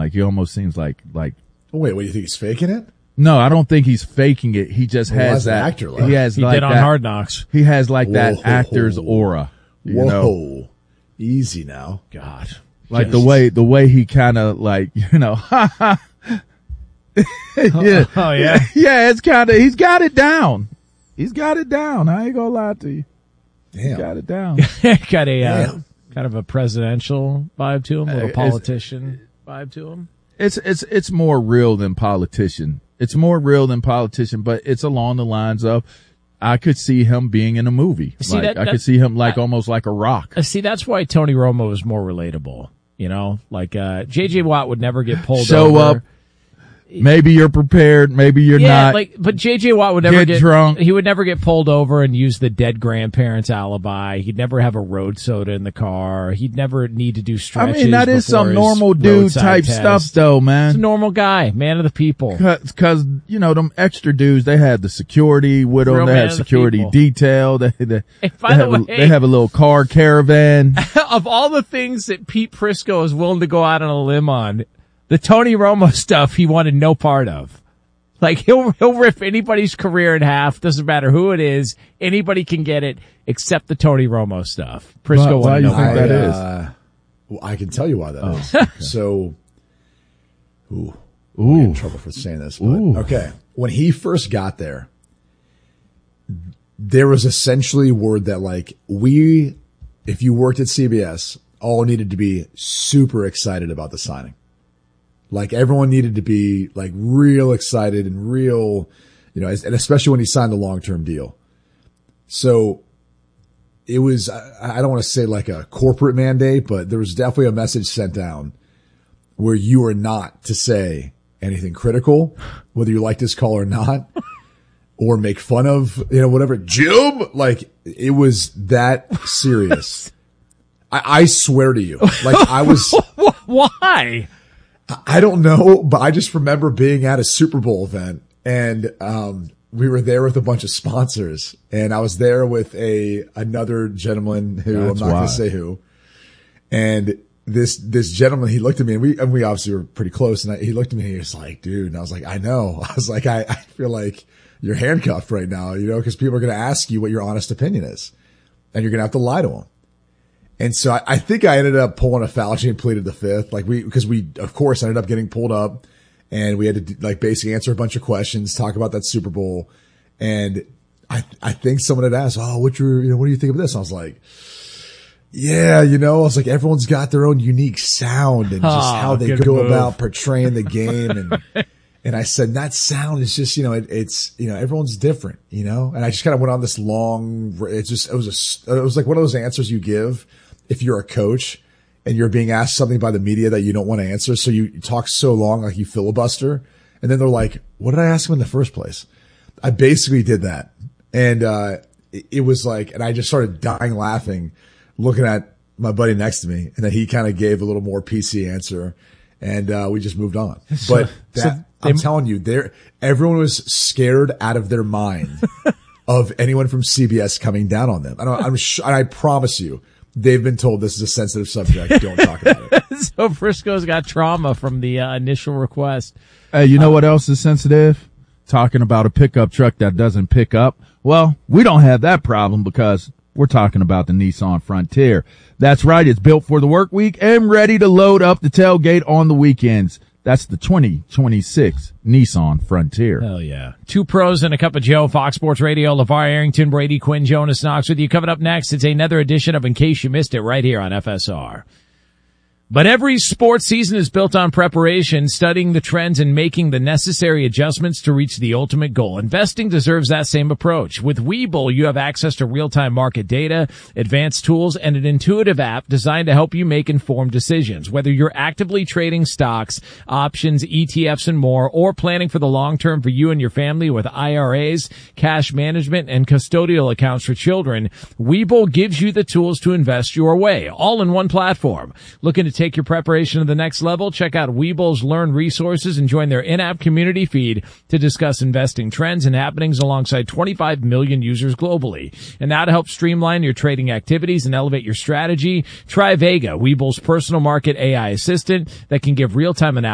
Like he almost seems like. Oh, wait, what do you think? He's faking it? No, I don't think he's faking it. He just has that. Actor like? He has he like did on that, Hard Knocks. He has like that actor's aura. You know? Easy now. God, Like the way he kind of like, yeah. Oh yeah. Yeah, it's kind of, he's got it down. He's got it down. I ain't gonna lie to you. Damn. He's got it down. Got a kind of a presidential vibe to him, a little politician vibe to him. It's more real than politician. It's more real than politician, but it's along the lines of, I could see him being in a movie. See, like, I could see him like almost like a Rock. See, that's why Tony Romo is more relatable. You know, like J.J. Watt would never get pulled Show over. up. Maybe you're prepared. Maybe you're not. But J.J. Watt would never get drunk. He would never get pulled over and use the dead grandparents' alibi. He'd never have a road soda in the car. He'd never need to do stretches. I mean, that is some normal dude type stuff, though, man. He's a normal guy, man of the people. Because them extra dudes, they had the security with them. They had security detail. They have a little car caravan. Of all the things that Pete Prisco is willing to go out on a limb on, the Tony Romo stuff he wanted no part of. Like he'll rip anybody's career in half. Doesn't matter who it is. Anybody can get it except the Tony Romo stuff. Prisco why do you think that is? Well, I can tell you why that is. Okay. So, I'll get in trouble for saying this. But, okay, when he first got there, there was essentially word that like if you worked at CBS, all needed to be super excited about the signing. Like everyone needed to be like real excited and real, and especially when he signed the long-term deal. So it was, I don't want to say like a corporate mandate, but there was definitely a message sent down where you are not to say anything critical, whether you like this call or not, or make fun of, whatever. Jim, like it was that serious. I swear to you, like I was. Why? I don't know, but I just remember being at a Super Bowl event and, we were there with a bunch of sponsors and I was there with another gentleman who I'm not going to say who. And this gentleman, he looked at me and we obviously were pretty close and he looked at me and he was like, dude, and I was like, I know. I was like, I feel like you're handcuffed right now, cause people are going to ask you what your honest opinion is and you're going to have to lie to them. And so I think I ended up pulling a Fauci and pleaded the fifth, because we, of course, ended up getting pulled up and we had to like basically answer a bunch of questions, talk about that Super Bowl. And I think someone had asked, oh, what do you think of this? And I was like, yeah, I was like, everyone's got their own unique sound and just how they go about portraying the game. And I said, that sound is just, it's, everyone's different, and I just kind of went on this long, it was like one of those answers you give if you're a coach and you're being asked something by the media that you don't want to answer. So you talk so long, like you filibuster. And then they're like, what did I ask him in the first place? I basically did that. And, it was like, and I just started dying laughing, looking at my buddy next to me. And then he kind of gave a little more PC answer and, we just moved on. But I'm telling you, everyone was scared out of their mind of anyone from CBS coming down on them. And I promise you, they've been told this is a sensitive subject. Don't talk about it. So Frisco's got trauma from the initial request. Hey, you know what else is sensitive? Talking about a pickup truck that doesn't pick up. Well, we don't have that problem because we're talking about the Nissan Frontier. That's right. It's built for the work week and ready to load up the tailgate on the weekends. That's the 2026 Nissan Frontier. Hell yeah. Two pros and a cup of Joe, Fox Sports Radio, LeVar Arrington, Brady Quinn, Jonas Knox with you. Coming up next, it's another edition of In Case You Missed It right here on FSR. But every sports season is built on preparation, studying the trends, and making the necessary adjustments to reach the ultimate goal. Investing deserves that same approach. With Webull, you have access to real-time market data, advanced tools, and an intuitive app designed to help you make informed decisions. Whether you're actively trading stocks, options, ETFs, and more, or planning for the long term for you and your family with IRAs, cash management, and custodial accounts for children, Webull gives you the tools to invest your way, all in one platform. Looking to take your preparation to the next level? Check out Webull's Learn resources and join their in-app community feed to discuss investing trends and happenings alongside 25 million users globally. And now to help streamline your trading activities and elevate your strategy, try Vega, Webull's personal market AI assistant that can give real-time analysis